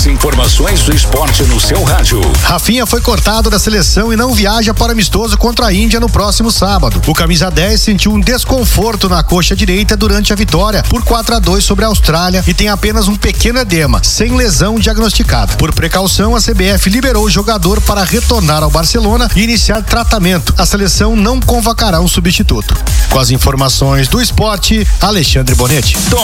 As informações do esporte no seu rádio. Rafinha foi cortado da seleção e não viaja para amistoso contra a Índia no próximo sábado. O camisa 10 sentiu um desconforto na coxa direita durante a vitória por 4-2 sobre a Austrália e tem apenas um pequeno edema, sem lesão diagnosticada. Por precaução, a CBF liberou o jogador para retornar ao Barcelona e iniciar tratamento. A seleção não convocará um substituto. Com as informações do esporte, Alexandre Bonetti.